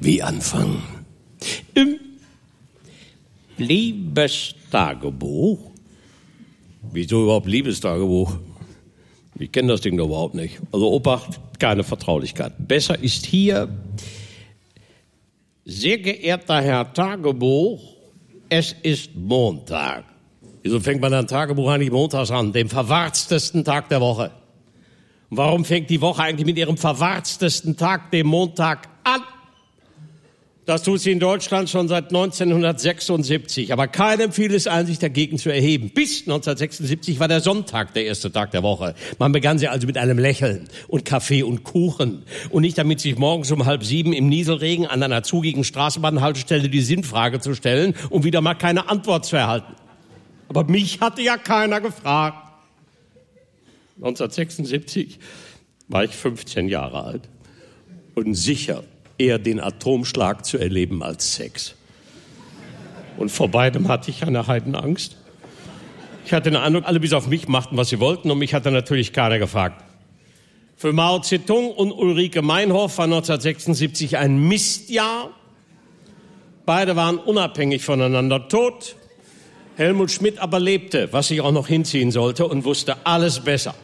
Wie anfangen? Liebestagebuch? Wieso überhaupt Liebestagebuch? Ich kenne das Ding doch überhaupt nicht. Also Obacht, keine Vertraulichkeit. Besser ist hier: Sehr geehrter Herr Tagebuch, es ist Montag. Wieso fängt man ein Tagebuch eigentlich montags an, dem verwahrtstesten Tag der Woche? Und warum fängt die Woche eigentlich mit ihrem verwahrtstesten Tag, dem Montag, an? Das tut sie in Deutschland schon seit 1976. Aber keinem fiel es ein, sich dagegen zu erheben. Bis 1976 war der Sonntag der erste Tag der Woche. Man begann sie also mit einem Lächeln und Kaffee und Kuchen. Und nicht damit, sich morgens um 6:30 im Nieselregen an einer zugigen Straßenbahnhaltestelle die Sinnfrage zu stellen und wieder mal keine Antwort zu erhalten. Aber mich hatte ja keiner gefragt. 1976 war ich 15 Jahre alt und sicher eher den Atomschlag zu erleben als Sex. Und vor beidem hatte ich eine Heidenangst. Ich hatte den Eindruck, alle bis auf mich machten, was sie wollten, und mich hatte natürlich keiner gefragt. Für Mao Zedong und Ulrike Meinhof war 1976 ein Mistjahr. Beide waren unabhängig voneinander tot. Helmut Schmidt aber lebte, was sich auch noch hinziehen sollte, und wusste alles besser.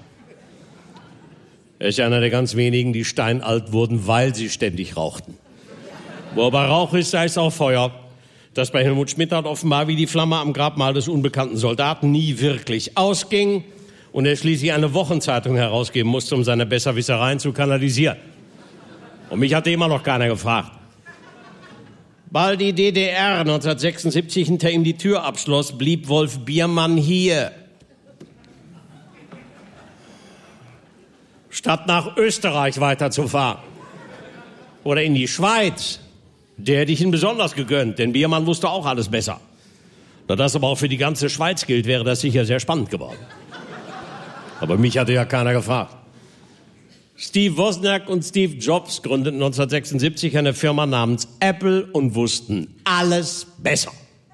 Er ist ja einer der ganz wenigen, die steinalt wurden, weil sie ständig rauchten. Wo aber Rauch ist, da ist auch Feuer. Das bei Helmut Schmidt hat offenbar wie die Flamme am Grabmal des unbekannten Soldaten nie wirklich ausging und er schließlich eine Wochenzeitung herausgeben musste, um seine Besserwissereien zu kanalisieren. Und mich hatte immer noch keiner gefragt. Weil die DDR 1976 hinter ihm die Tür abschloss, blieb Wolf Biermann hier. Statt nach Österreich weiterzufahren oder in die Schweiz, der hätte ich ihn besonders gegönnt, denn Biermann wusste auch alles besser. Da das aber auch für die ganze Schweiz gilt, wäre das sicher sehr spannend geworden. Aber mich hatte ja keiner gefragt. Steve Wozniak und Steve Jobs gründeten 1976 eine Firma namens Apple und wussten alles besser.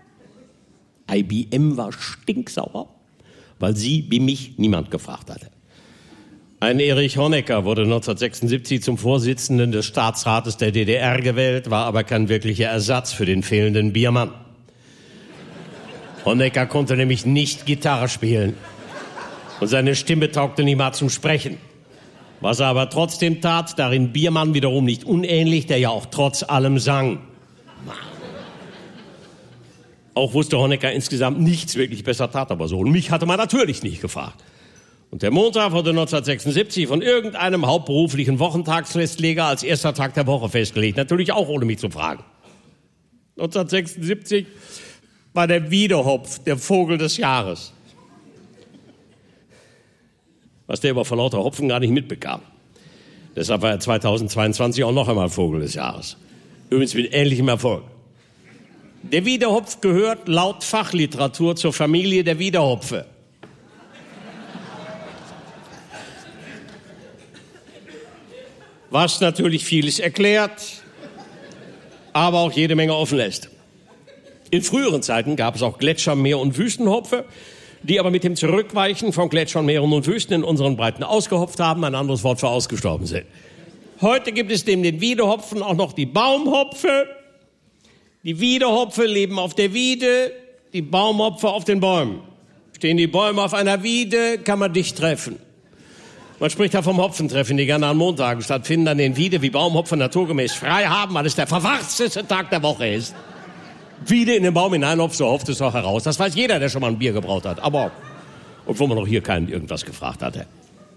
IBM war stinksauer, weil sie wie mich niemand gefragt hatte. Ein Erich Honecker wurde 1976 zum Vorsitzenden des Staatsrates der DDR gewählt, war aber kein wirklicher Ersatz für den fehlenden Biermann. Honecker konnte nämlich nicht Gitarre spielen und seine Stimme taugte nicht mal zum Sprechen. Was er aber trotzdem tat, darin Biermann wiederum nicht unähnlich, der ja auch trotz allem sang. Auch wusste Honecker insgesamt nichts wirklich besser, tat aber so. Und mich hatte man natürlich nicht gefragt. Und der Montag wurde 1976 von irgendeinem hauptberuflichen Wochentagsfestleger als erster Tag der Woche festgelegt. Natürlich auch ohne mich zu fragen. 1976 war der Wiedehopf der Vogel des Jahres. Was der aber vor lauter Hopfen gar nicht mitbekam. Deshalb war er 2022 auch noch einmal Vogel des Jahres. Übrigens mit ähnlichem Erfolg. Der Wiedehopf gehört laut Fachliteratur zur Familie der Wiedehopfe. Was natürlich vieles erklärt, aber auch jede Menge offen lässt. In früheren Zeiten gab es auch Gletscher, Meer- und Wüstenhopfe, die aber mit dem Zurückweichen von Gletschern, Meeren und Wüsten in unseren Breiten ausgehopft haben, ein anderes Wort für ausgestorben sind. Heute gibt es neben den Wiedehopfen auch noch die Baumhopfe. Die Wiedehopfe leben auf der Wiede, die Baumhopfe auf den Bäumen. Stehen die Bäume auf einer Wiede, kann man dich treffen. Man spricht da vom Hopfentreffen, die gerne an Montagen stattfinden, an denen Wiede wie Baumhopfen naturgemäß frei haben, weil es der verwahrteste Tag der Woche ist. Wiede in den Baum hineinhopft, so hofft es doch heraus. Das weiß jeder, der schon mal ein Bier gebraut hat. Aber, obwohl man auch hier keinen irgendwas gefragt hatte.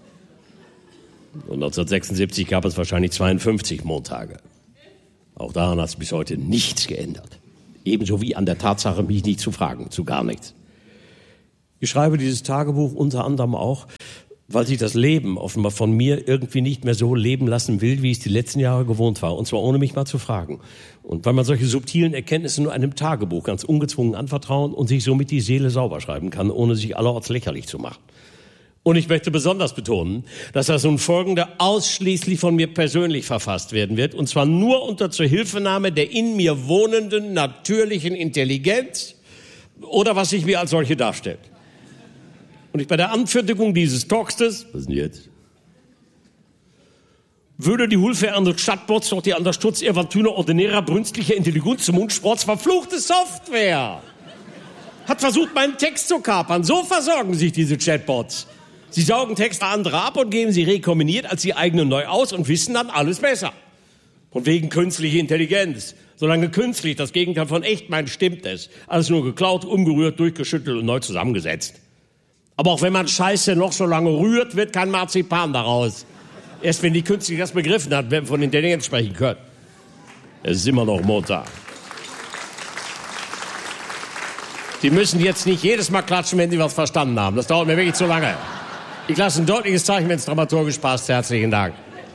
Und 1976 gab es wahrscheinlich 52 Montage. Auch daran hat es bis heute nichts geändert. Ebenso wie an der Tatsache, mich nicht zu fragen, zu gar nichts. Ich schreibe dieses Tagebuch unter anderem auch, weil sich das Leben offenbar von mir irgendwie nicht mehr so leben lassen will, wie ich es die letzten Jahre gewohnt war. Und zwar ohne mich mal zu fragen. Und weil man solche subtilen Erkenntnisse nur einem Tagebuch ganz ungezwungen anvertrauen und sich somit die Seele sauber schreiben kann, ohne sich allerorts lächerlich zu machen. Und ich möchte besonders betonen, dass das nun Folgende ausschließlich von mir persönlich verfasst werden wird. Und zwar nur unter Zuhilfenahme der in mir wohnenden natürlichen Intelligenz oder was sich mir als solche darstellt. Und ich bei der Anfertigung dieses Textes, was denn jetzt? würde die Hilfe an der Chatbots doch die Unterstützung eventueller ordinärer brünstlicher Intelligenz zum Mundsports verfluchte Software. Hat versucht, meinen Text zu kapern. So versorgen sich diese Chatbots. Sie saugen Texte anderer ab und geben sie rekombiniert als die eigenen neu aus und wissen dann alles besser. Von wegen künstliche Intelligenz. Solange künstlich das Gegenteil von echt meint, stimmt es. Alles nur geklaut, umgerührt, durchgeschüttelt und neu zusammengesetzt. Aber auch wenn man Scheiße noch so lange rührt, wird kein Marzipan daraus. Erst wenn die Künstliche das begriffen hat, werden wir von Intelligenz sprechen können. Es ist immer noch Montag. Die müssen jetzt nicht jedes Mal klatschen, wenn sie was verstanden haben. Das dauert mir wirklich zu lange. Ich lasse ein deutliches Zeichen, wenn es dramaturgisch passt. Herzlichen Dank.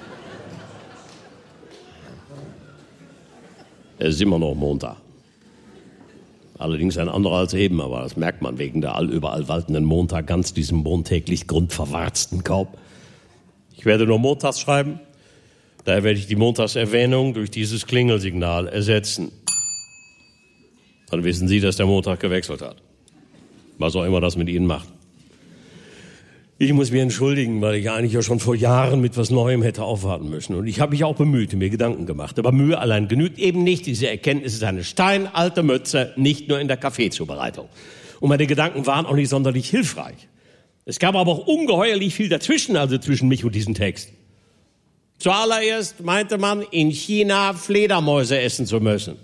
Es ist immer noch Montag. Allerdings ein anderer als eben, aber das merkt man wegen der allüberall waltenden Montag, ganz diesem montäglich grundverwarzten Kaub. Ich werde nur montags schreiben, daher werde ich die Montagserwähnung durch dieses Klingelsignal ersetzen. Dann wissen Sie, dass der Montag gewechselt hat. Was auch immer das mit Ihnen macht. Ich muss mich entschuldigen, weil ich eigentlich ja schon vor Jahren mit was Neuem hätte aufwarten müssen. Und ich habe mich auch bemüht, mir Gedanken gemacht. Aber Mühe allein genügt eben nicht. Diese Erkenntnis ist eine steinalte Mütze, nicht nur in der Kaffeezubereitung. Und meine Gedanken waren auch nicht sonderlich hilfreich. Es gab aber auch ungeheuerlich viel dazwischen, also zwischen mich und diesem Text. Zuallererst meinte man, in China Fledermäuse essen zu müssen.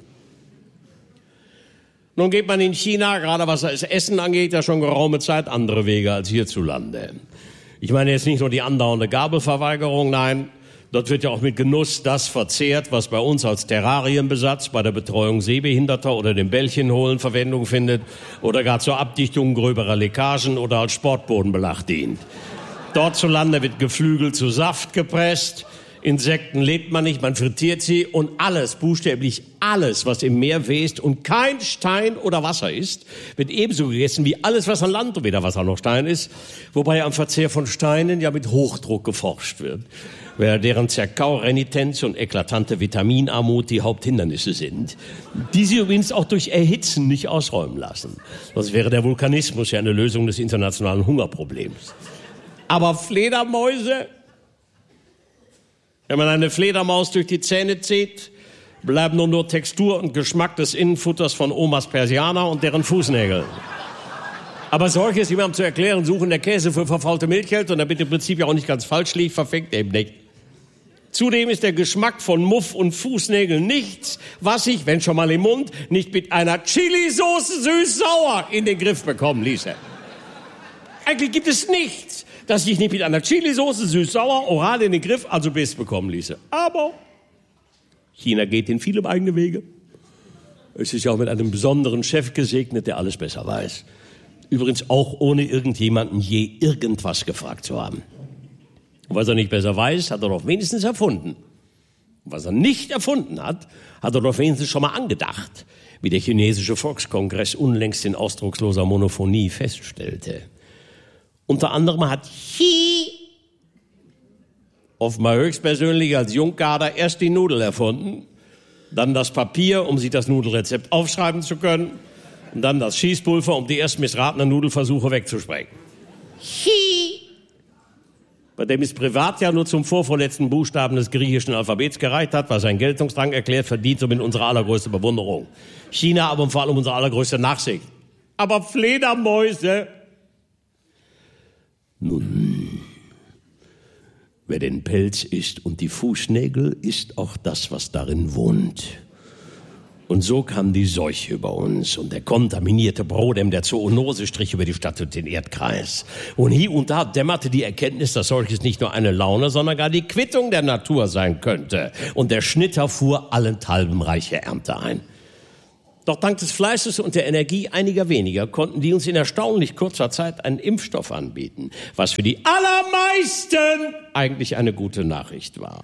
Nun geht man in China, gerade was das Essen angeht, ja schon geraume Zeit andere Wege als hierzulande. Ich meine jetzt nicht nur die andauernde Gabelverweigerung, nein, dort wird ja auch mit Genuss das verzehrt, was bei uns als Terrarienbesatz bei der Betreuung Sehbehinderter oder dem Bällchenholen Verwendung findet oder gar zur Abdichtung gröberer Leckagen oder als Sportbodenbelag dient. Dort zu Lande wird Geflügel zu Saft gepresst, Insekten lebt man nicht, man frittiert sie und alles, buchstäblich alles, was im Meer west und kein Stein oder Wasser ist, wird ebenso gegessen wie alles, was an Land und weder Wasser noch Stein ist, wobei am Verzehr von Steinen ja mit Hochdruck geforscht wird, weil deren Zerkaurenitenz und eklatante Vitaminarmut die Haupthindernisse sind, die sie übrigens auch durch Erhitzen nicht ausräumen lassen. Sonst wäre der Vulkanismus ja eine Lösung des internationalen Hungerproblems. Aber Fledermäuse... Wenn man eine Fledermaus durch die Zähne zieht, bleiben nur Textur und Geschmack des Innenfutters von Omas Persianer und deren Fußnägel. Aber solches jemandem zu erklären, suchen der Käse für verfaulte Milch hält und damit im Prinzip ja auch nicht ganz falsch liegt, verfängt eben nicht. Zudem ist der Geschmack von Muff und Fußnägeln nichts, was ich, wenn schon mal im Mund, nicht mit einer Chili-Soße süß-sauer in den Griff bekommen ließe. Eigentlich gibt es nichts, dass ich nicht mit einer Chili-Soße süß-sauer oral in den Griff, also Biss bekommen ließe. Aber China geht in vielem eigene Wege. Es ist ja auch mit einem besonderen Chef gesegnet, der alles besser weiß. Übrigens auch ohne irgendjemanden je irgendwas gefragt zu haben. Und was er nicht besser weiß, hat er doch wenigstens erfunden. Und was er nicht erfunden hat, hat er doch wenigstens schon mal angedacht, wie der chinesische Volkskongress unlängst in ausdrucksloser Monophonie feststellte. Unter anderem hat Xi offenbar höchstpersönlich als Jungkader erst die Nudel erfunden, dann das Papier, um sich das Nudelrezept aufschreiben zu können, und dann das Schießpulver, um die erst missratenen Nudelversuche wegzusprengen. Xi, bei dem es privat ja nur zum vorvorletzten Buchstaben des griechischen Alphabets gereicht hat, was sein Geltungsdrang erklärt, verdient somit unsere allergrößte Bewunderung. China aber vor allem unsere allergrößte Nachsicht. Aber Fledermäuse... Nun, wer den Pelz isst und die Fußnägel, isst auch das, was darin wohnt. Und so kam die Seuche über uns und der kontaminierte Brodem der Zoonose strich über die Stadt und den Erdkreis. Und hier und da dämmerte die Erkenntnis, dass solches nicht nur eine Laune, sondern gar die Quittung der Natur sein könnte. Und der Schnitter fuhr allenthalben reiche Ernte ein. Doch dank des Fleißes und der Energie einiger weniger konnten die uns in erstaunlich kurzer Zeit einen Impfstoff anbieten, was für die allermeisten eigentlich eine gute Nachricht war.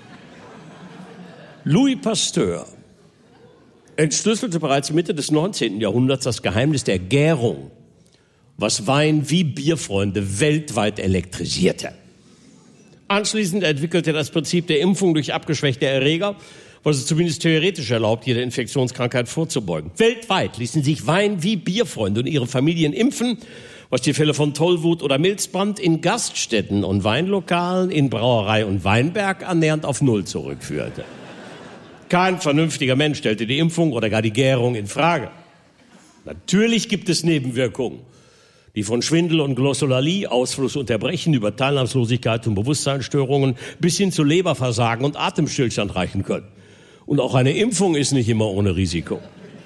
Louis Pasteur entschlüsselte bereits Mitte des 19. Jahrhunderts das Geheimnis der Gärung, was Wein wie Bierfreunde weltweit elektrisierte. Anschließend entwickelte er das Prinzip der Impfung durch abgeschwächte Erreger, was es zumindest theoretisch erlaubt, jeder Infektionskrankheit vorzubeugen. Weltweit ließen sich Wein wie Bierfreunde und ihre Familien impfen was die Fälle von Tollwut oder Milzbrand in Gaststätten und Weinlokalen, in Brauerei und Weinberg annähernd auf Null zurückführte. Kein vernünftiger Mensch stellte die Impfung oder gar die Gärung in Frage. Natürlich gibt es Nebenwirkungen, die von Schwindel und Glossolalie, Ausflussunterbrechen über Teilnahmslosigkeit und Bewusstseinsstörungen bis hin zu Leberversagen und Atemstillstand reichen können. Und auch eine Impfung ist nicht immer ohne Risiko.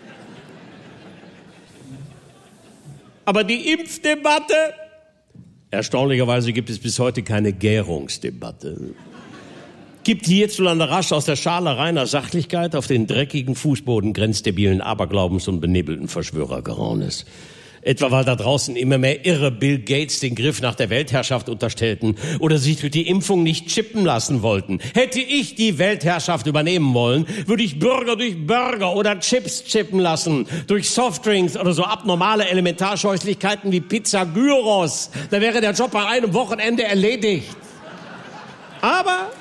Aber die Impfdebatte? Erstaunlicherweise gibt es bis heute keine Gärungsdebatte. Gibt hierzulande rasch aus der Schale reiner Sachlichkeit auf den dreckigen Fußboden grenzdebilen Aberglaubens und benebelten Verschwörergeraunes. Etwa weil da draußen immer mehr irre Bill Gates den Griff nach der Weltherrschaft unterstellten oder sich durch die Impfung nicht chippen lassen wollten. Hätte ich die Weltherrschaft übernehmen wollen, würde ich Bürger durch Burger oder Chips chippen lassen, durch Softdrinks oder so abnormale Elementarscheußlichkeiten wie Pizza Gyros. Da wäre der Job bei einem Wochenende erledigt. Aber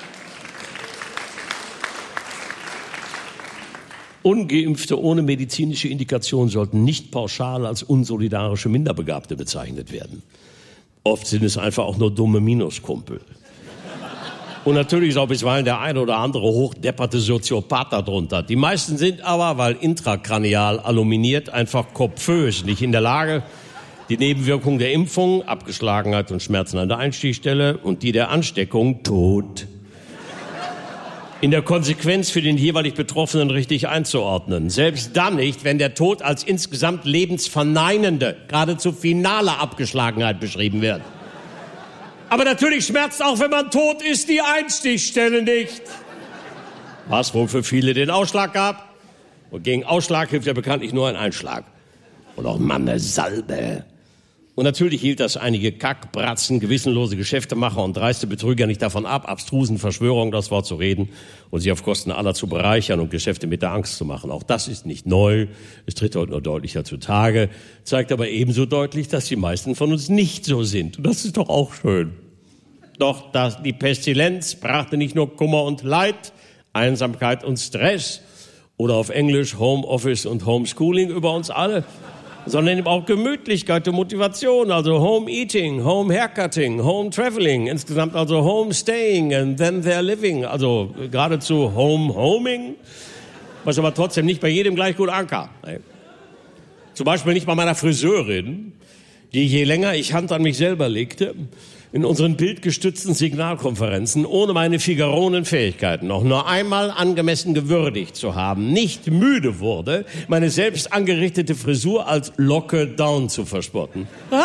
Ungeimpfte ohne medizinische Indikation sollten nicht pauschal als unsolidarische Minderbegabte bezeichnet werden. Oft sind es einfach auch nur dumme Minuskumpel. Und natürlich ist auch bisweilen der eine oder andere hochdepperte Soziopath darunter. Die meisten sind aber, weil intrakranial aluminiert, einfach kopfös, nicht in der Lage, die Nebenwirkungen der Impfung, Abgeschlagenheit und Schmerzen an der Einstichstelle und die der Ansteckung, Tod, in der Konsequenz für den jeweilig Betroffenen richtig einzuordnen. Selbst dann nicht, wenn der Tod als insgesamt lebensverneinende, geradezu finale Abgeschlagenheit beschrieben wird. Aber natürlich schmerzt auch, wenn man tot ist, die Einstichstelle nicht. Was wohl für viele den Ausschlag gab. Und gegen Ausschlag hilft ja bekanntlich nur ein Einschlag. Und auch mal eine Salbe. Und natürlich hielt das einige Kackbratzen, gewissenlose Geschäftemacher und dreiste Betrüger nicht davon ab, abstrusen Verschwörungen das Wort zu reden und sich auf Kosten aller zu bereichern und Geschäfte mit der Angst zu machen. Auch das ist nicht neu, es tritt heute nur deutlicher zutage, zeigt aber ebenso deutlich, dass die meisten von uns nicht so sind. Und das ist doch auch schön. Doch die Pestilenz brachte nicht nur Kummer und Leid, Einsamkeit und Stress oder auf Englisch Homeoffice und Homeschooling über uns alle, sondern eben auch Gemütlichkeit und Motivation, also Home Eating, Home Haircutting, Home Traveling, insgesamt also Home Staying and then they're living, also geradezu Home Homing, was aber trotzdem nicht bei jedem gleich gut ankam. Zum Beispiel nicht bei meiner Friseurin, die je länger ich Hand an mich selber legte, in unseren bildgestützten Signalkonferenzen ohne meine Figaronen-Fähigkeiten noch nur einmal angemessen gewürdigt zu haben, nicht müde wurde, meine selbst angerichtete Frisur als Locke down zu verspotten.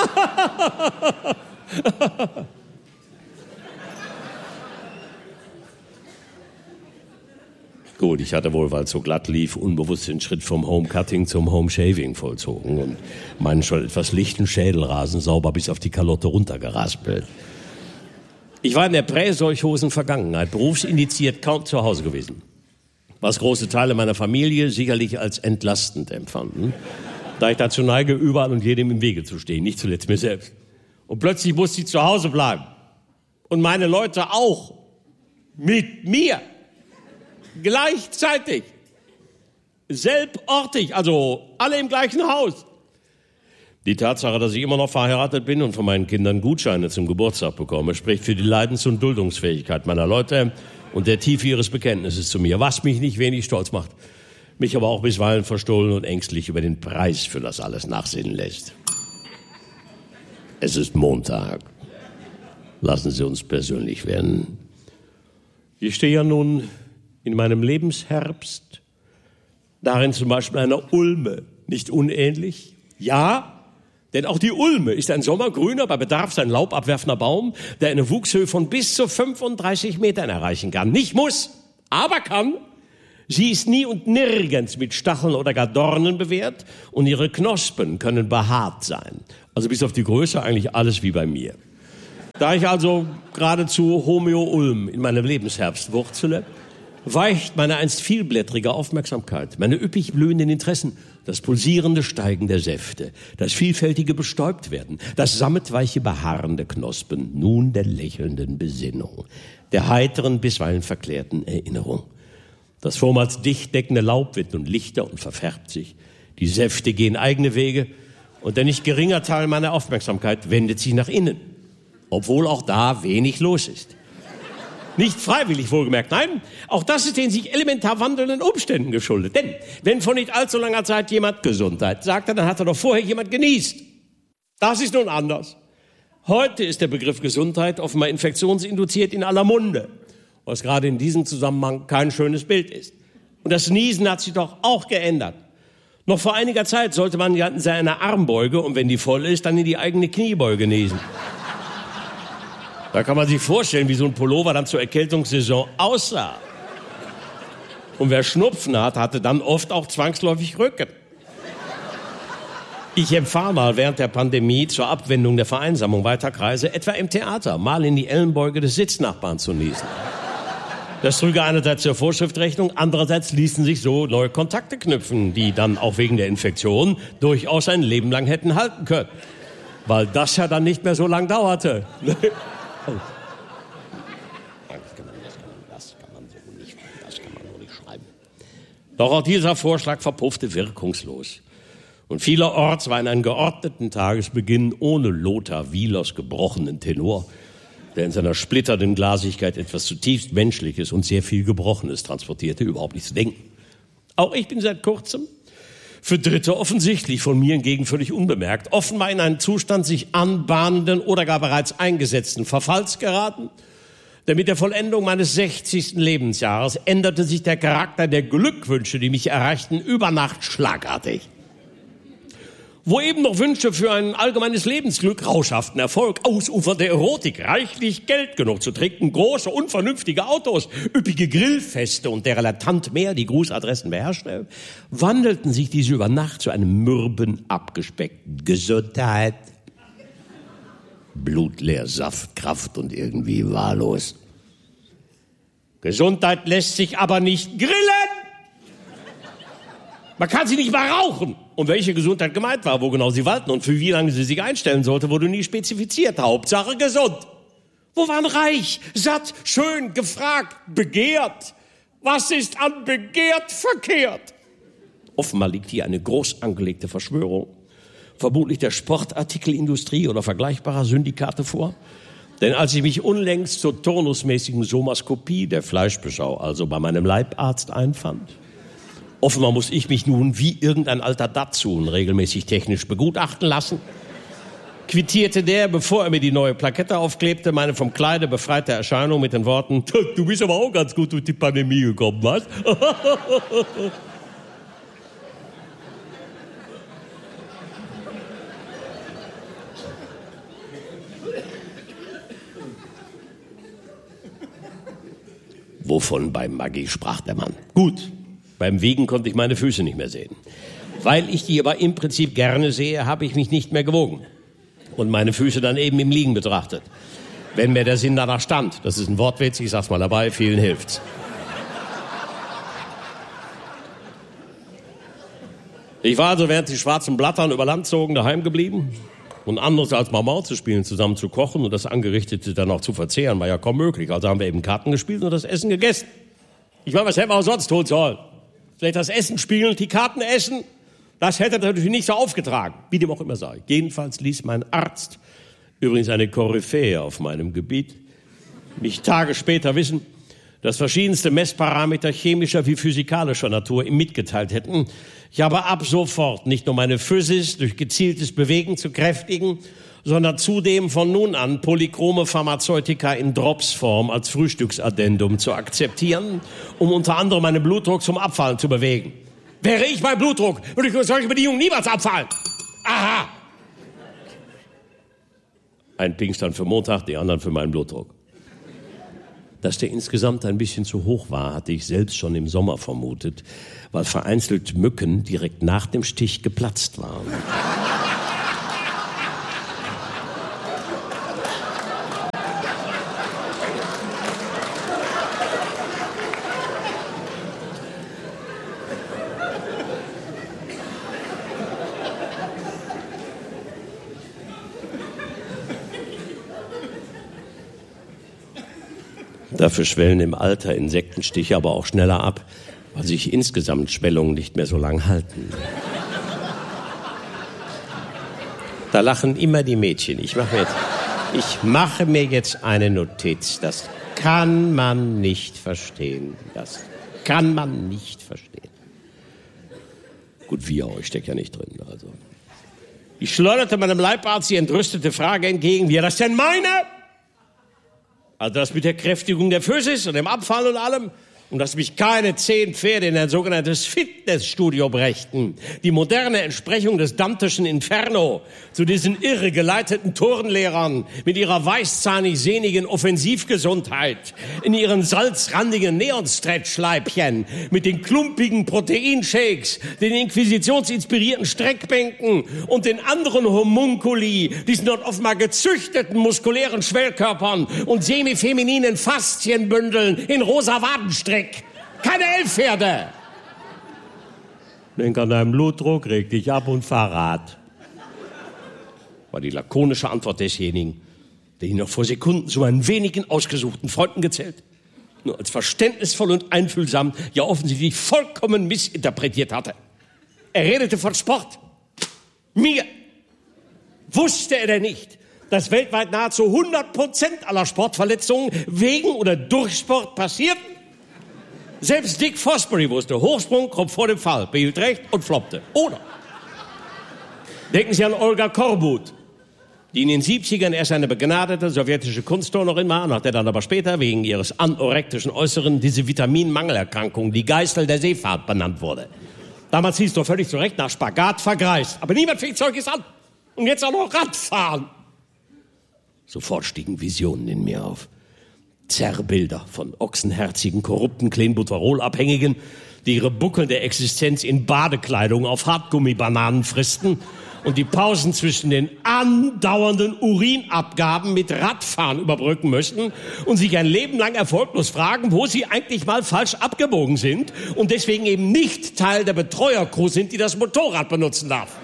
Gut, ich hatte wohl, weil es so glatt lief, unbewusst den Schritt vom Home-Cutting zum Home-Shaving vollzogen und meinen schon etwas lichten Schädelrasen sauber bis auf die Kalotte runtergeraspelt. Ich war in der Prä-Seuchhosen-Vergangenheit berufsindiziert kaum zu Hause gewesen, was große Teile meiner Familie sicherlich als entlastend empfanden, da ich dazu neige, überall und jedem im Wege zu stehen, nicht zuletzt mir selbst. Und plötzlich musste ich zu Hause bleiben. Und meine Leute auch. Mit mir. Gleichzeitig, selbortig, also alle im gleichen Haus. Die Tatsache, dass ich immer noch verheiratet bin und von meinen Kindern Gutscheine zum Geburtstag bekomme, spricht für die Leidens- und Duldungsfähigkeit meiner Leute und der Tiefe ihres Bekenntnisses zu mir, was mich nicht wenig stolz macht, mich aber auch bisweilen verstohlen und ängstlich über den Preis für das alles nachsinnen lässt. Es ist Montag. Lassen Sie uns persönlich werden. Ich stehe ja nun in meinem Lebensherbst, darin zum Beispiel einer Ulme, nicht unähnlich. Ja, denn auch die Ulme ist ein sommergrüner, bei Bedarf sein Laub abwerfender Baum, der eine Wuchshöhe von bis zu 35 Metern erreichen kann. Nicht muss, aber kann. Sie ist nie und nirgends mit Stacheln oder gar Dornen bewehrt und ihre Knospen können behaart sein. Also bis auf die Größe eigentlich alles wie bei mir. Da ich also geradezu Homeo-Ulm in meinem Lebensherbst wurzele, weicht meine einst vielblättrige Aufmerksamkeit, meine üppig blühenden Interessen, das pulsierende Steigen der Säfte, das vielfältige Bestäubtwerden, das sammetweiche Beharren der Knospen, nun der lächelnden Besinnung, der heiteren, bisweilen verklärten Erinnerung. Das vormals dicht deckende Laub wird nun lichter und verfärbt sich, die Säfte gehen eigene Wege Und der nicht geringer Teil meiner Aufmerksamkeit wendet sich nach innen, obwohl auch da wenig los ist. Nicht freiwillig wohlgemerkt, nein, auch das ist den sich elementar wandelnden Umständen geschuldet. Denn wenn vor nicht allzu langer Zeit jemand Gesundheit sagte, dann hat er doch vorher jemand genießt. Das ist nun anders. Heute ist der Begriff Gesundheit offenbar infektionsinduziert in aller Munde, was gerade in diesem Zusammenhang kein schönes Bild ist. Und das Niesen hat sich doch auch geändert. Noch vor einiger Zeit sollte man ja in seiner Armbeuge, und wenn die voll ist, dann in die eigene Kniebeuge niesen. Da kann man sich vorstellen, wie so ein Pullover dann zur Erkältungssaison aussah. Und wer Schnupfen hat, hatte dann oft auch zwangsläufig Rücken. Ich empfahl mal während der Pandemie zur Abwendung der Vereinsamung weiter Kreise, etwa im Theater, mal in die Ellenbeuge des Sitznachbarn zu niesen. Das trüge einerseits zur Vorschriftrechnung, andererseits ließen sich so neue Kontakte knüpfen, die dann auch wegen der Infektion durchaus ein Leben lang hätten halten können. Weil das ja dann nicht mehr so lang dauerte. Oh. Das kann man so nicht schreiben. Doch auch dieser Vorschlag verpuffte wirkungslos. Und vielerorts war in einem geordneten Tagesbeginn ohne Lothar Wielers gebrochenen Tenor, der in seiner splitternden Glasigkeit etwas zutiefst Menschliches und sehr viel Gebrochenes transportierte, überhaupt nicht zu denken. Auch ich bin seit kurzem, für Dritte offensichtlich, von mir hingegen völlig unbemerkt, offenbar in einen Zustand sich anbahnenden oder gar bereits eingesetzten Verfalls geraten. Denn mit der Vollendung meines 60. Lebensjahres änderte sich der Charakter der Glückwünsche, die mich erreichten, über Nacht schlagartig. Wo eben noch Wünsche für ein allgemeines Lebensglück, rauschhaften Erfolg, ausufernde Erotik, reichlich Geld genug zu trinken, große, unvernünftige Autos, üppige Grillfeste und der Relatant mehr die Grußadressen beherrschte, wandelten sich diese über Nacht zu einem mürben, abgespeckten Gesundheit. Blutleer, Saftkraft und irgendwie wahllos. Gesundheit lässt sich aber nicht grillen. Man kann sie nicht mal rauchen. Und welche Gesundheit gemeint war, wo genau sie walten und für wie lange sie sich einstellen sollte, wurde nie spezifiziert. Hauptsache gesund. Wo waren reich, satt, schön, gefragt, begehrt? Was ist an begehrt verkehrt? Offenbar liegt hier eine groß angelegte Verschwörung, vermutlich der Sportartikelindustrie oder vergleichbarer Syndikate vor. Denn als ich mich unlängst zur turnusmäßigen Somaskopie der Fleischbeschau, also bei meinem Leibarzt, einfand, offenbar muss ich mich nun wie irgendein alter Datsun regelmäßig technisch begutachten lassen, quittierte der, bevor er mir die neue Plakette aufklebte, meine vom Kleide befreite Erscheinung mit den Worten: Du bist aber auch ganz gut durch die Pandemie gekommen, was? Wovon beim Maggi sprach der Mann? Gut. Beim Wiegen konnte ich meine Füße nicht mehr sehen. Weil ich die aber im Prinzip gerne sehe, habe ich mich nicht mehr gewogen. Und meine Füße dann eben im Liegen betrachtet. Wenn mir der Sinn danach stand. Das ist ein Wortwitz, ich sag's mal dabei, vielen hilft's. Ich war also, während die schwarzen Blattern über Land zogen, daheim geblieben. Und anders als mal Maut zu spielen, zusammen zu kochen und das Angerichtete dann auch zu verzehren, war ja kaum möglich. Also haben wir eben Karten gespielt und das Essen gegessen. Ich meine, was hätten wir auch sonst tun sollen? Vielleicht das Essen spielen und die Karten essen? Das hätte er natürlich nicht so aufgetragen, wie dem auch immer sei. Jedenfalls ließ mein Arzt, übrigens eine Koryphäe auf meinem Gebiet, mich Tage später wissen, dass verschiedenste Messparameter chemischer wie physikalischer Natur ihm mitgeteilt hätten, ich habe ab sofort nicht nur meine Physis durch gezieltes Bewegen zu kräftigen, sondern zudem von nun an polychrome Pharmazeutika in Dropsform als Frühstücksaddendum zu akzeptieren, um unter anderem meinen Blutdruck zum Abfallen zu bewegen. Wäre ich mein Blutdruck, würde ich durch solche Bedingungen niemals abfallen. Aha! Ein Pinkstand für Montag, die anderen für meinen Blutdruck. Dass der insgesamt ein bisschen zu hoch war, hatte ich selbst schon im Sommer vermutet, weil vereinzelt Mücken direkt nach dem Stich geplatzt waren. Dafür schwellen im Alter Insektenstiche aber auch schneller ab, weil sich insgesamt Schwellungen nicht mehr so lang halten. Da lachen immer die Mädchen. Ich mache mir jetzt eine Notiz. Das kann man nicht verstehen. Das kann man nicht verstehen. Gut, wir, ich stecke ja nicht drin. Also. Ich schleuderte meinem Leibarzt die entrüstete Frage entgegen, wie er das denn meine? Also das mit der Kräftigung der Physis und dem Abfall und allem. Und dass mich keine 10 Pferde in ein sogenanntes Fitnessstudio brächten. Die moderne Entsprechung des Danteschen Inferno zu diesen irregeleiteten Turnlehrern mit ihrer weißzahnig-sehnigen Offensivgesundheit, in ihren salzrandigen Neon-Stretch-Leibchen, mit den klumpigen Proteinshakes, den inquisitionsinspirierten Streckbänken und den anderen Homunculi, diesen dort offenbar gezüchteten muskulären Schwellkörpern und semifemininen Faszienbündeln in rosa Wadenstrecken. Keine Elfpferde. Denk an deinen Blutdruck, reg dich ab und fahr Rad. War die lakonische Antwort desjenigen, der ihn noch vor Sekunden zu meinen wenigen ausgesuchten Freunden gezählt, nur als verständnisvoll und einfühlsam, ja offensichtlich vollkommen missinterpretiert hatte. Er redete von Sport. Mir. Wusste er denn nicht, dass weltweit nahezu 100% aller Sportverletzungen wegen oder durch Sport passierten? Selbst Dick Fosbury wusste, Hochsprung kommt vor dem Fall, behielt recht und floppte. Oder denken Sie an Olga Korbut, die in den 70ern erst eine begnadete sowjetische Kunstturnerin war, nach der dann aber später wegen ihres anorektischen Äußeren diese Vitaminmangelerkrankung, die Geißel der Seefahrt, benannt wurde. Damals hieß es doch völlig zu Recht nach Spagat vergreist. Aber niemand fing Zeugis an. Und jetzt auch noch Radfahren. Sofort stiegen Visionen in mir auf. Zerrbilder von ochsenherzigen, korrupten Clenbuterol-Abhängigen, die ihre buckelnde Existenz in Badekleidung auf Hartgummibananen fristen und die Pausen zwischen den andauernden Urinabgaben mit Radfahren überbrücken müssen und sich ein Leben lang erfolglos fragen, wo sie eigentlich mal falsch abgebogen sind und deswegen eben nicht Teil der Betreuercrew sind, die das Motorrad benutzen darf.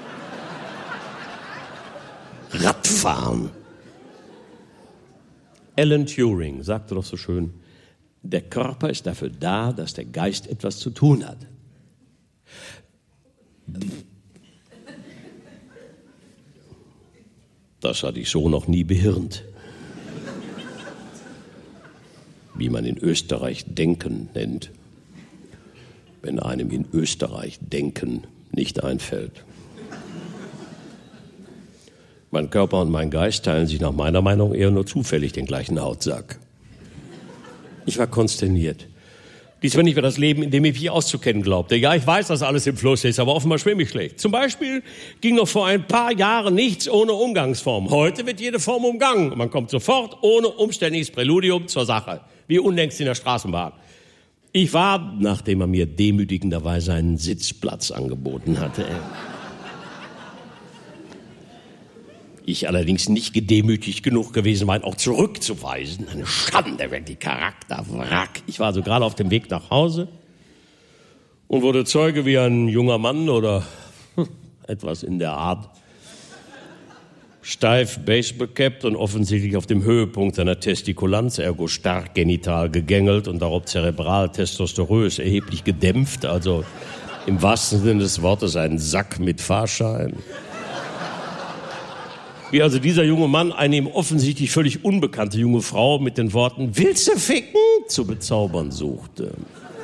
Radfahren. Alan Turing sagte doch so schön, der Körper ist dafür da, dass der Geist etwas zu tun hat. Das hatte ich so noch nie behirnt. Wie man in Österreich Denken nennt, wenn einem in Österreich Denken nicht einfällt. Mein Körper und mein Geist teilen sich nach meiner Meinung eher nur zufällig den gleichen Hautsack. Ich war konsterniert. Dies war nicht mehr das Leben, in dem ich mich auszukennen glaubte. Ja, ich weiß, dass alles im Fluss ist, aber offenbar schwimme ich schlecht. Zum Beispiel ging noch vor ein paar Jahren nichts ohne Umgangsform. Heute wird jede Form umgangen und man kommt sofort ohne umständliches Präludium zur Sache. Wie unlängst in der Straßenbahn. Ich war, nachdem er mir demütigenderweise einen Sitzplatz angeboten hatte, ich allerdings nicht gedemütigt genug gewesen war, ihn auch zurückzuweisen. Eine Schande, wirklich Charakterwrack. Ich war also gerade auf dem Weg nach Hause und wurde Zeuge, wie ein junger Mann oder etwas in der Art, steif baseballcapped und offensichtlich auf dem Höhepunkt seiner Testikulanz, ergo stark genital gegängelt und darauf zerebral testosterös erheblich gedämpft, also im wahrsten Sinne des Wortes ein Sack mit Fahrschein. Wie also dieser junge Mann eine ihm offensichtlich völlig unbekannte junge Frau mit den Worten "Willst du ficken?" zu bezaubern suchte.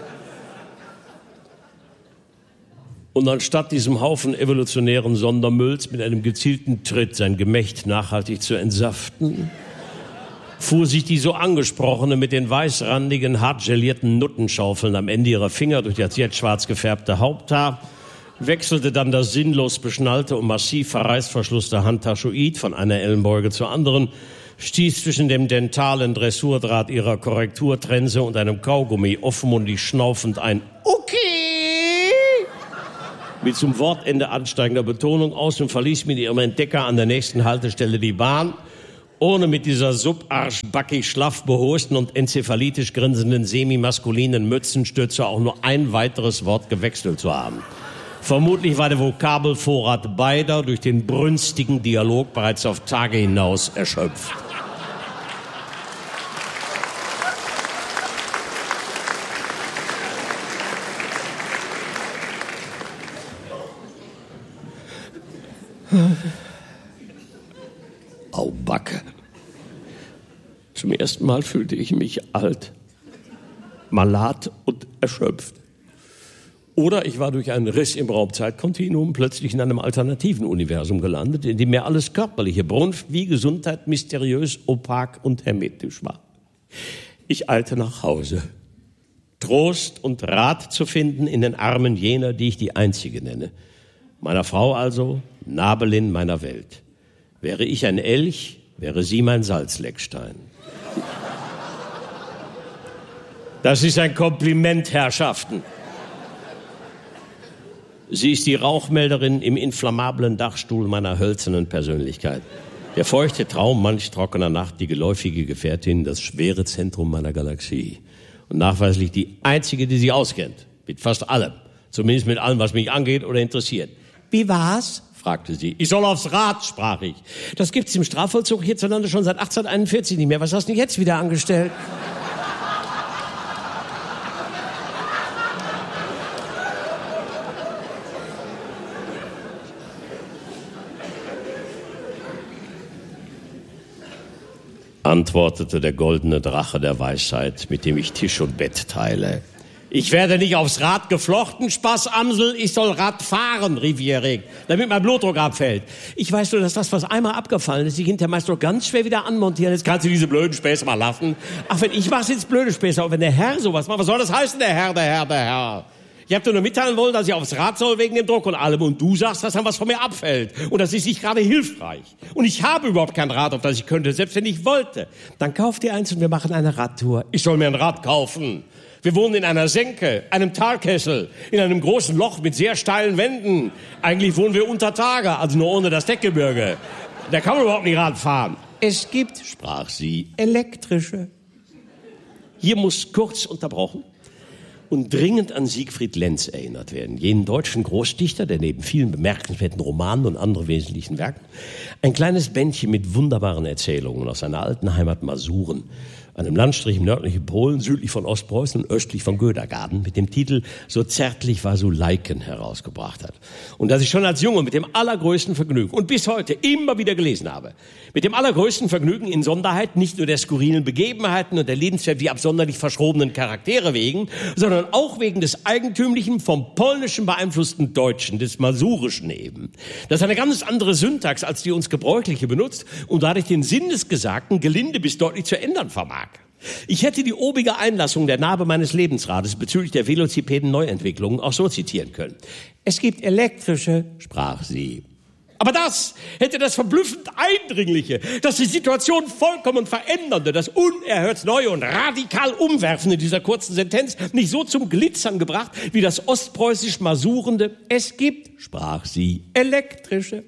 Und anstatt diesem Haufen evolutionären Sondermülls mit einem gezielten Tritt sein Gemächt nachhaltig zu entsaften, fuhr sich die so angesprochene mit den weißrandigen, hart gelierten Nuttenschaufeln am Ende ihrer Finger durch das jetzt schwarz gefärbte Haupthaar, wechselte dann das sinnlos beschnallte und massiv verreißverschlusste Handtaschoid von einer Ellenbeuge zur anderen, stieß zwischen dem dentalen Dressurdraht ihrer Korrekturtrense und einem Kaugummi offenmundig schnaufend ein "Okay" mit zum Wortende ansteigender Betonung aus und verließ mit ihrem Entdecker an der nächsten Haltestelle die Bahn, ohne mit dieser subarschbackig schlaff behosten und enzephalitisch grinsenden semi-maskulinen Mützenstütze auch nur ein weiteres Wort gewechselt zu haben. Vermutlich war der Vokabelvorrat beider durch den brünstigen Dialog bereits auf Tage hinaus erschöpft. Backe. Zum ersten Mal fühlte ich mich alt, malat und erschöpft. Oder ich war durch einen Riss im Raumzeitkontinuum plötzlich in einem alternativen Universum gelandet, in dem mir alles Körperliche, Brunft wie Gesundheit, mysteriös, opak und hermetisch war. Ich eilte nach Hause, Trost und Rat zu finden in den Armen jener, die ich die Einzige nenne. Meiner Frau also, Nabelin meiner Welt. Wäre ich ein Elch, wäre sie mein Salzleckstein. Das ist ein Kompliment, Herrschaften. Sie ist die Rauchmelderin im inflammablen Dachstuhl meiner hölzernen Persönlichkeit. Der feuchte Traum manch trockener Nacht, die geläufige Gefährtin, das schwere Zentrum meiner Galaxie. Und nachweislich die einzige, die sie auskennt. Mit fast allem. Zumindest mit allem, was mich angeht oder interessiert. Wie war's? Fragte sie. Ich soll aufs Rad, sprach ich. Das gibt's im Strafvollzug hierzulande schon seit 1841 nicht mehr. Was hast du jetzt wieder angestellt? Antwortete der goldene Drache der Weisheit, mit dem ich Tisch und Bett teile. Ich werde nicht aufs Rad geflochten, Spaßamsel, ich soll Rad fahren, rief ich erregt, damit mein Blutdruck abfällt. Ich weiß nur, dass das, was einmal abgefallen ist, sich hinterher meist doch ganz schwer wieder anmontieren. Jetzt kannst du diese blöden Späße mal lassen. Ach, wenn ich mach's jetzt blöde Späße, aber wenn der Herr sowas macht, was soll das heißen, der Herr? Ich habe dir nur mitteilen wollen, dass ich aufs Rad soll wegen dem Druck und allem. Und du sagst, dass dann was von mir abfällt. Und das ist nicht gerade hilfreich. Und ich habe überhaupt kein Rad, auf das ich könnte, selbst wenn ich wollte. Dann kauf dir eins und wir machen eine Radtour. Ich soll mir ein Rad kaufen. Wir wohnen in einer Senke, einem Talkessel, in einem großen Loch mit sehr steilen Wänden. Eigentlich wohnen wir unter Tage, also nur ohne das Deckgebirge. Da kann man überhaupt nicht Rad fahren. Es gibt, sprach sie, elektrische. Hier muss kurz unterbrochen und dringend an Siegfried Lenz erinnert werden, jenen deutschen Großdichter, der neben vielen bemerkenswerten Romanen und anderen wesentlichen Werken ein kleines Bändchen mit wunderbaren Erzählungen aus seiner alten Heimat Masuren, einem Landstrich im nördlichen Polen, südlich von Ostpreußen und östlich von Gödergaden, mit dem Titel »So zärtlich war Suleiken« herausgebracht hat. Und das ich schon als Junge mit dem allergrößten Vergnügen und bis heute immer wieder gelesen habe. Mit dem allergrößten Vergnügen in Sonderheit nicht nur der skurrilen Begebenheiten und der liebenswert wie absonderlich verschrobenen Charaktere wegen, sondern auch wegen des eigentümlichen, vom Polnischen beeinflussten Deutschen, des Masurischen eben. Das ist eine ganz andere Syntax als die uns gebräuchliche benutzt und dadurch den Sinn des Gesagten gelinde bis deutlich zu ändern vermag. Ich hätte die obige Einlassung der Narbe meines Lebensrates bezüglich der Velocipeden-Neuentwicklungen auch so zitieren können. Es gibt elektrische, sprach sie. Aber das hätte das verblüffend Eindringliche, das die Situation vollkommen verändernde, das unerhört Neue und radikal Umwerfende dieser kurzen Sentenz nicht so zum Glitzern gebracht, wie das ostpreußisch Masurende. Es gibt, sprach sie, elektrische.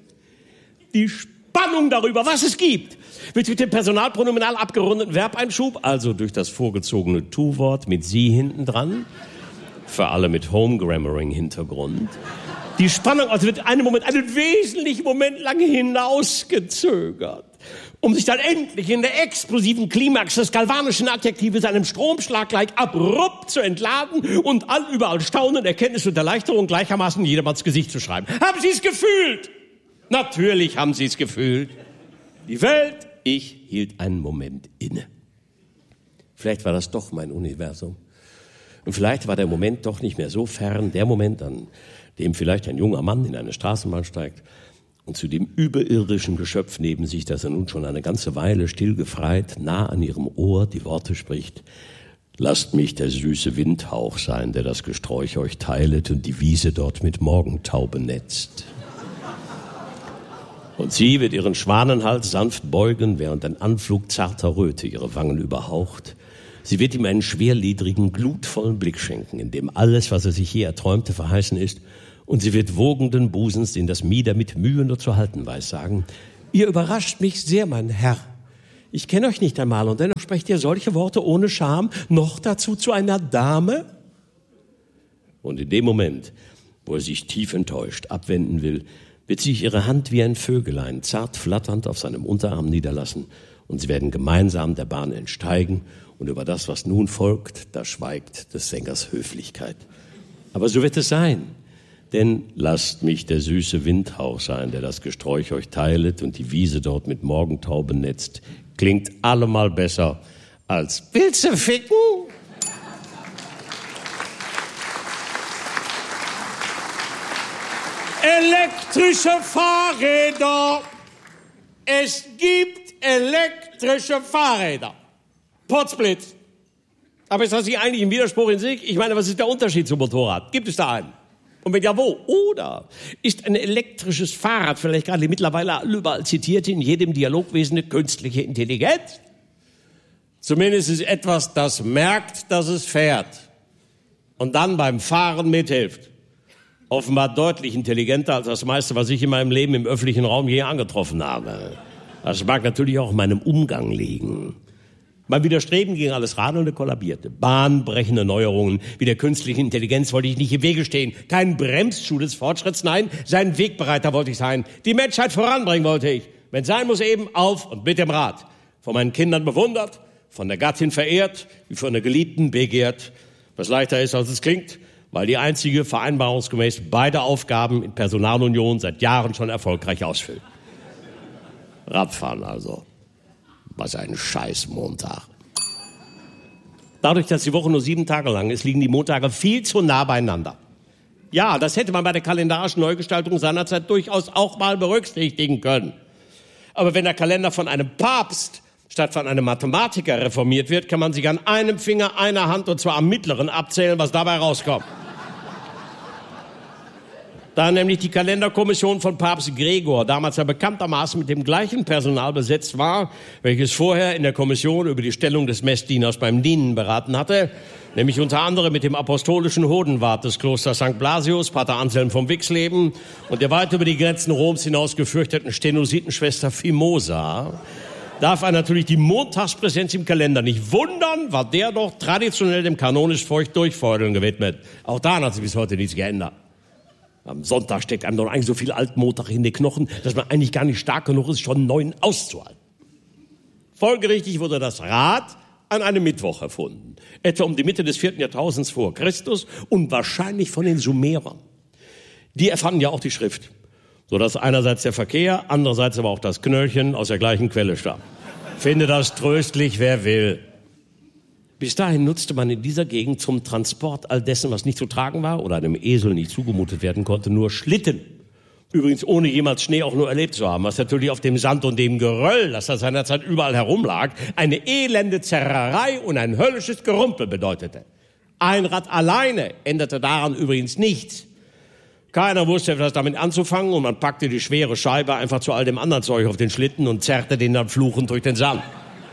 Die Spannung darüber, was es gibt, wird mit dem personalpronominal abgerundeten Verbeinschub, also durch das vorgezogene Tu-Wort mit sie hinten dran, für alle mit Home-Grammaring-Hintergrund, die Spannung also wird einen wesentlichen Moment lang hinausgezögert, um sich dann endlich in der explosiven Klimax des galvanischen Adjektives einem Stromschlag gleich abrupt zu entladen und überall Staunen, Erkenntnis und Erleichterung gleichermaßen in jedermanns Gesicht zu schreiben. Haben Sie es gefühlt? Natürlich haben Sie es gefühlt. Die Welt, ich hielt einen Moment inne. Vielleicht war das doch mein Universum. Und vielleicht war der Moment doch nicht mehr so fern, der Moment, an dem vielleicht ein junger Mann in eine Straßenbahn steigt und zu dem überirdischen Geschöpf neben sich, das er nun schon eine ganze Weile still gefreit, nah an ihrem Ohr die Worte spricht: Lasst mich der süße Windhauch sein, der das Gesträuch euch teilet und die Wiese dort mit Morgentaube netzt. Und sie wird ihren Schwanenhals sanft beugen, während ein Anflug zarter Röte ihre Wangen überhaucht. Sie wird ihm einen schwerliedrigen, glutvollen Blick schenken, in dem alles, was er sich je erträumte, verheißen ist. Und sie wird wogenden Busens, den das Mieder mit Mühe nur zu halten weiß, sagen: Ihr überrascht mich sehr, mein Herr. Ich kenne euch nicht einmal und dennoch sprecht ihr solche Worte ohne Scham, noch dazu zu einer Dame? Und in dem Moment, wo er sich tief enttäuscht abwenden will, wird sich ihre Hand wie ein Vögelein zart flatternd auf seinem Unterarm niederlassen und sie werden gemeinsam der Bahn entsteigen und über das, was nun folgt, da schweigt des Sängers Höflichkeit. Aber so wird es sein, Denn lasst mich der süße Windhauch sein, der das Gesträuch euch teilet und die Wiese dort mit Morgentaube netzt. Klingt allemal besser als willst du ficken? Elektrische Fahrräder. Es gibt elektrische Fahrräder. Potzblitz. Aber ist das nicht eigentlich ein Widerspruch in sich? Ich meine, was ist der Unterschied zum Motorrad? Gibt es da einen? Und wenn ja, wo? Oder ist ein elektrisches Fahrrad vielleicht gerade mittlerweile überall zitiert in jedem Dialogwesen eine künstliche Intelligenz? Zumindest ist es etwas, das merkt, dass es fährt und dann beim Fahren mithilft. Offenbar deutlich intelligenter als das meiste, was ich in meinem Leben im öffentlichen Raum je angetroffen habe. Das mag natürlich auch in meinem Umgang liegen. Beim Widerstreben gegen alles Radelnde kollabierte. Bahnbrechende Neuerungen wie der künstlichen Intelligenz wollte ich nicht im Wege stehen. Kein Bremsschuh des Fortschritts, nein, sein Wegbereiter wollte ich sein. Die Menschheit voranbringen wollte ich. Wenn es sein muss, eben auf und mit dem Rad. Von meinen Kindern bewundert, von der Gattin verehrt, wie von der Geliebten begehrt. Was leichter ist, als es klingt, weil die einzige vereinbarungsgemäß beide Aufgaben in Personalunion seit Jahren schon erfolgreich ausfüllt. Radfahren also. Was ein Scheiß-Montag. Dadurch, dass die Woche nur 7 Tage lang ist, liegen die Montage viel zu nah beieinander. Ja, das hätte man bei der kalendarischen Neugestaltung seinerzeit durchaus auch mal berücksichtigen können. Aber wenn der Kalender von einem Papst statt von einem Mathematiker reformiert wird, kann man sich an einem Finger, einer Hand, und zwar am mittleren, abzählen, was dabei rauskommt. Da nämlich die Kalenderkommission von Papst Gregor damals ja bekanntermaßen mit dem gleichen Personal besetzt war, welches vorher in der Kommission über die Stellung des Messdieners beim Dienen beraten hatte, nämlich unter anderem mit dem apostolischen Hodenwart des Klosters St. Blasius, Pater Anselm vom Wixleben, und der weit über die Grenzen Roms hinaus gefürchteten Stenositenschwester Fimosa, darf er natürlich die Montagspräsenz im Kalender nicht wundern, war der doch traditionell dem kanonisch feucht Durchfeudeln gewidmet. Auch daran hat sich bis heute nichts geändert. Am Sonntag steckt einem doch eigentlich so viel Altmontag in den Knochen, dass man eigentlich gar nicht stark genug ist, schon 9 auszuhalten. Folgerichtig wurde das Rad an einem Mittwoch erfunden, etwa um die Mitte des 4. Jahrtausends vor Christus und wahrscheinlich von den Sumerern. Die erfanden ja auch die Schrift, sodass einerseits der Verkehr, andererseits aber auch das Knöllchen aus der gleichen Quelle stammt. Finde das tröstlich, wer will. Bis dahin nutzte man in dieser Gegend zum Transport all dessen, was nicht zu tragen war oder einem Esel nicht zugemutet werden konnte, nur Schlitten. Übrigens ohne jemals Schnee auch nur erlebt zu haben, was natürlich auf dem Sand und dem Geröll, das da seinerzeit überall herumlag, eine elende Zerrerei und ein höllisches Gerumpel bedeutete. Ein Rad alleine änderte daran übrigens nichts. Keiner wusste etwas damit anzufangen und man packte die schwere Scheibe einfach zu all dem anderen Zeug auf den Schlitten und zerrte den dann fluchend durch den Sand.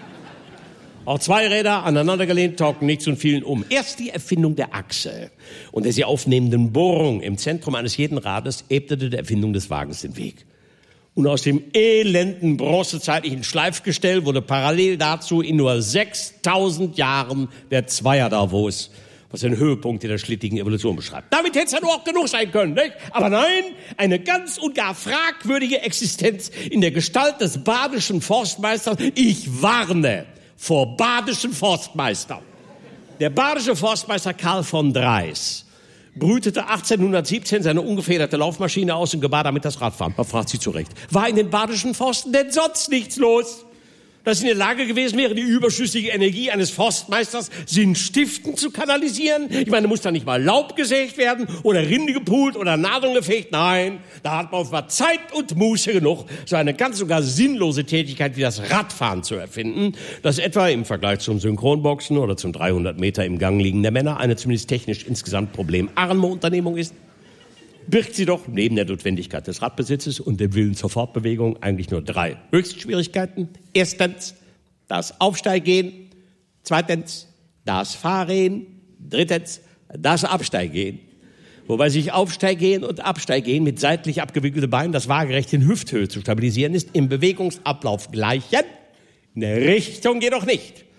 Auch 2 Räder aneinandergelehnt taugten nichts und fielen um. Erst die Erfindung der Achse und der sie aufnehmenden Bohrung im Zentrum eines jeden Rades ebnete der Erfindung des Wagens den Weg. Und aus dem elenden bronzezeitlichen Schleifgestell wurde parallel dazu in nur 6000 Jahren der Zweier-Davos, was den Höhepunkt in der schlittigen Evolution beschreibt. Damit hätte es ja nur auch genug sein können, nicht? Aber nein, eine ganz und gar fragwürdige Existenz in der Gestalt des badischen Forstmeisters. Ich warne vor badischen Forstmeistern. Der badische Forstmeister Karl von Dreis brütete 1817 seine ungefederte Laufmaschine aus und gebar damit das Radfahren. Man fragt sich zu Recht, war in den badischen Forsten denn sonst nichts los? Dass in der Lage gewesen wäre, die überschüssige Energie eines Forstmeisters Sinnstiften zu kanalisieren? Ich meine, muss da nicht mal Laub gesägt werden oder Rinde gepult oder Nadeln gefegt? Nein, da hat man offenbar Zeit und Muße genug, so eine ganz sogar sinnlose Tätigkeit wie das Radfahren zu erfinden, das etwa im Vergleich zum Synchronboxen oder zum 300 Meter im Gang liegen der Männer eine zumindest technisch insgesamt problemarme Unternehmung ist. Birgt sie doch neben der Notwendigkeit des Radbesitzes und dem Willen zur Fortbewegung eigentlich nur 3 Höchstschwierigkeiten. Erstens das Aufsteigehen, zweitens das Fahrgehen, drittens das Absteigehen. Wobei sich Aufsteigehen und Absteigehen mit seitlich abgewickelten Beinen, das waagerecht in Hüfthöhe zu stabilisieren ist, im Bewegungsablauf gleichen, in der Richtung jedoch nicht.